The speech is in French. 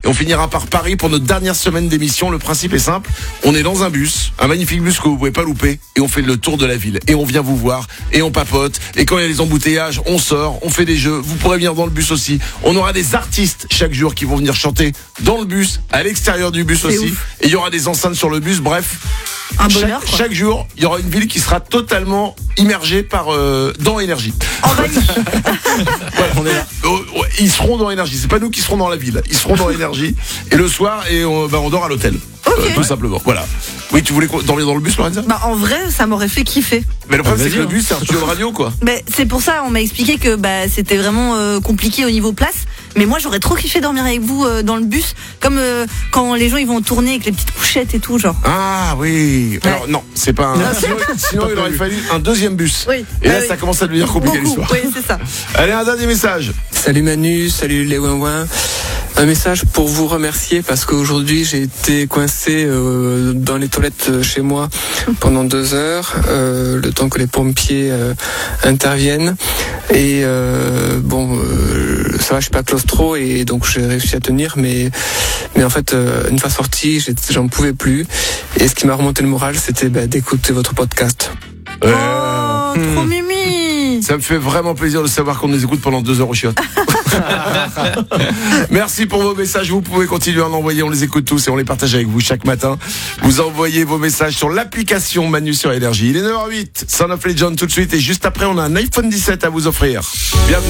et on finira par Paris pour notre dernière semaine d'émission. Le principe est simple, on est dans un bus, un magnifique bus que vous pouvez pas louper, et on fait le tour de la ville, et on vient vous voir, et on papote, et quand il y a des embouteillages, on sort, on fait des jeux, vous pourrez venir dans le bus aussi. On aura des artistes chaque jour qui vont venir chanter dans le bus, à l'extérieur du bus aussi, et il y aura des enceintes sur le bus, bref. Un bonheur, chaque jour, il y aura une ville qui sera totalement immergée dans Énergie. On est là. Ils seront dans Énergie. C'est pas nous qui serons dans la ville. Ils seront dans Énergie. Et le soir, on dort à l'hôtel. Tout simplement. Voilà. Oui, tu voulais dormir dans le bus, Lorenza ? En vrai, ça m'aurait fait kiffer. Mais le problème, c'est que le bus, c'est un studio de radio, quoi. C'est pour ça, on m'a expliqué que c'était vraiment compliqué au niveau place. Mais moi, j'aurais trop kiffé dormir avec vous dans le bus, comme quand les gens ils vont tourner avec les petites couchettes et tout, genre. Ah oui. Ouais. Alors non, c'est pas un. Sinon, il aurait fallu un deuxième bus. Oui. Et là, ça commence à devenir compliqué l'histoire. Oui, c'est ça. Allez, un dernier message. Salut Manu, salut les ouin-ouin. Un message pour vous remercier parce qu'aujourd'hui j'ai été coincé dans les toilettes chez moi pendant 2 heures, le temps que les pompiers interviennent. Et ça va, je suis pas claustro et donc j'ai réussi à tenir, mais en fait une fois sorti, j'en pouvais plus. Et ce qui m'a remonté le moral, c'était d'écouter votre podcast. Trop mimi. Ça me fait vraiment plaisir de savoir qu'on nous écoute pendant 2 heures au chiottes. Merci pour vos messages. Vous pouvez continuer à en envoyer. On les écoute tous et on les partage avec vous chaque matin. Vous envoyez vos messages sur l'application Manu sur Énergie. Il est 9h08. Son of Legend tout de suite. Et juste après, on a un iPhone 17 à vous offrir. Bienvenue.